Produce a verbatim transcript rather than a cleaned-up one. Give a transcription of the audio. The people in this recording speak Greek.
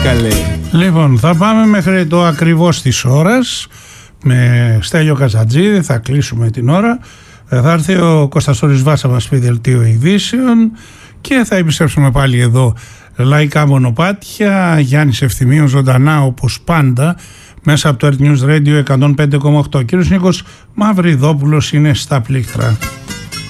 Καλέ. Λοιπόν, θα πάμε μέχρι το ακριβώς της ώρας με Στέλιο Καζατζίδη, θα κλείσουμε την ώρα. Θα έρθει ο Κώστας Ορισβάς, θα μας πει δελτίο ειδήσεων και θα επιστρέψουμε πάλι εδώ. Λαϊκά μονοπάτια, Γιάννης Ευθυμίου ζωντανά όπως πάντα μέσα από το Earth News Radio εκατόν πέντε κόμμα οκτώ. Ο κύριος Νίκος Μαυριδόπουλος είναι στα πλήκτρα.